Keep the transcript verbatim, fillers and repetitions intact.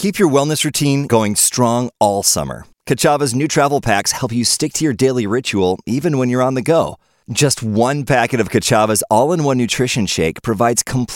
Keep your wellness routine going strong all summer. Kachava's new travel packs help you stick to your daily ritual even when you're on the go. Just one packet of Kachava's all-in-one nutrition shake provides complete